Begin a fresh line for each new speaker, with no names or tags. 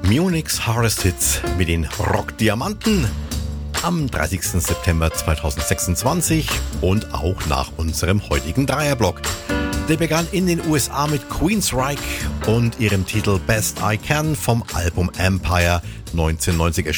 Munich's Hardest Hits mit den Rockdiamanten am 30. September 2026 und auch nach unserem heutigen Dreierblock. Der begann in den USA mit Queensryche und ihrem Titel Best I Can vom Album Empire 1990